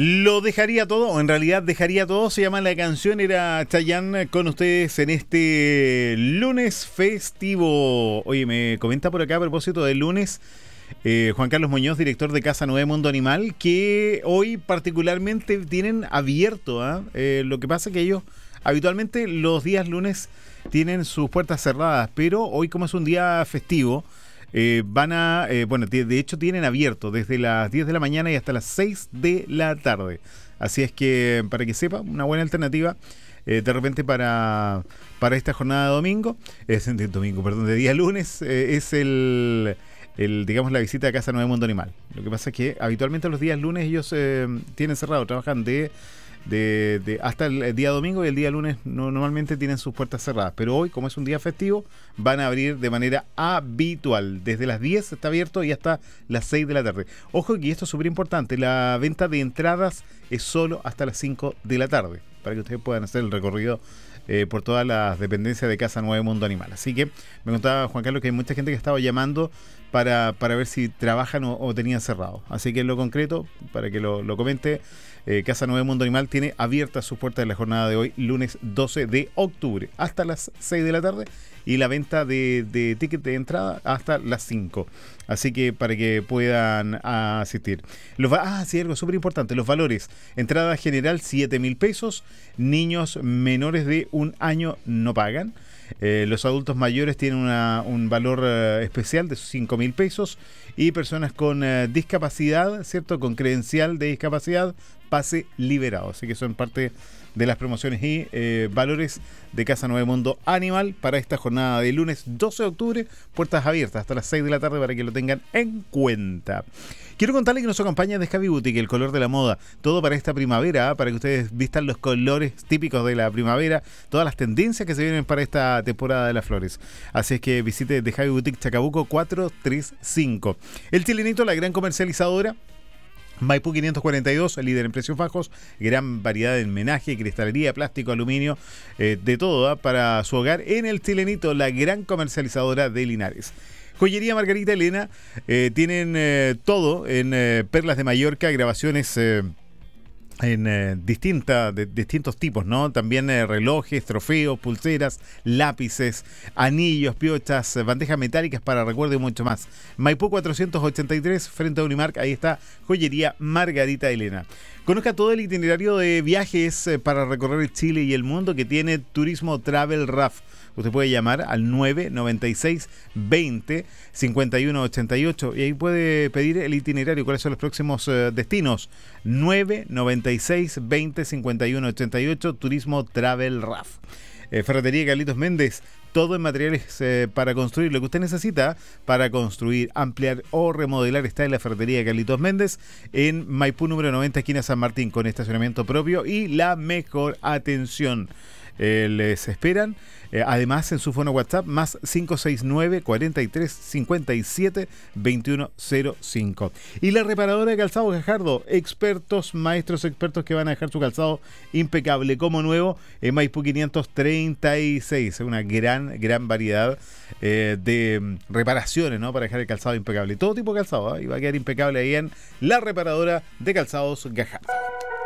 Lo dejaría todo, o en realidad dejaría todo, se llama la canción, era Chayanne con ustedes en este lunes festivo. Oye, me comenta por acá a propósito del lunes, Juan Carlos Muñoz, director de Casa Nueve Mundo Animal, que hoy particularmente tienen abierto, lo que pasa es que ellos habitualmente los días lunes tienen sus puertas cerradas, pero hoy como es un día festivo, de hecho tienen abierto desde las 10 de la mañana y hasta las 6 de la tarde. Así es que, para que sepa, una buena alternativa de repente para esta jornada de domingo, de día lunes, es digamos, la visita a Casa Nueva Mundo Animal. Lo que pasa es que habitualmente los días lunes ellos tienen cerrado, trabajan hasta el día domingo, y el día lunes normalmente tienen sus puertas cerradas, pero hoy, como es un día festivo, van a abrir de manera habitual. Desde las 10 está abierto y hasta las 6 de la tarde. Ojo, que esto es súper importante, la venta de entradas es solo hasta las 5 de la tarde, para que ustedes puedan hacer el recorrido por todas las dependencias de Casa Nueve Mundo Animal. Así que me contaba Juan Carlos que hay mucha gente que estaba llamando para ver si trabajan o tenían cerrado. Así que en lo concreto, para que lo comente, Casa Nueve Mundo Animal tiene abiertas sus puertas en la jornada de hoy, lunes 12 de octubre, hasta las 6 de la tarde, y la venta de ticket de entrada hasta las 5. Así que para que puedan asistir. Algo súper importante, los valores. Entrada general 7.000 pesos, niños menores de 1 año no pagan. Los adultos mayores tienen un valor especial de 5.000 pesos, y personas con discapacidad, ¿cierto? Con credencial de discapacidad, pase liberado. Así que son parte de las promociones y valores de Casa Nueve Mundo Animal para esta jornada de lunes 12 de octubre, puertas abiertas hasta las 6 de la tarde para que lo tengan en cuenta. Quiero contarle que nos acompaña de Javi Boutique, el color de la moda, todo para esta primavera, para que ustedes vistan los colores típicos de la primavera, todas las tendencias que se vienen para esta temporada de las flores. Así es que visite de Javi Boutique Chacabuco 435. El Chilenito, la gran comercializadora, Maipú 542, el líder en precios bajos, gran variedad de menaje, cristalería, plástico, aluminio, de todo para su hogar en el Chilenito, la gran comercializadora de Linares. Joyería Margarita Elena, tienen todo en perlas de Mallorca, grabaciones en distintos tipos, ¿no? También relojes, trofeos, pulseras, lápices, anillos, piochas, bandejas metálicas para recuerdo y mucho más. Maipú 483, frente a Unimark, ahí está Joyería Margarita Elena. Conozca todo el itinerario de viajes para recorrer Chile y el mundo que tiene Turismo Travel RAF. Usted puede llamar al 996 20 51 88 y ahí puede pedir el itinerario, cuáles son los próximos destinos. 996 20 51 88, Turismo Travel RAF. Ferretería Carlitos Méndez, todo en materiales para construir. Lo que usted necesita para construir, ampliar o remodelar está en la Ferretería Carlitos Méndez, en Maipú número 90, esquina San Martín, con estacionamiento propio y la mejor atención. Les esperan. Además, en su fono WhatsApp, más 569 43 57 2105. Y la reparadora de calzado Gajardo, maestros expertos que van a dejar su calzado impecable como nuevo en Maipú 536. Una gran variedad de reparaciones, ¿no? Para dejar el calzado impecable. Todo tipo de calzado, y va a quedar impecable ahí en la reparadora de calzados Gajardo.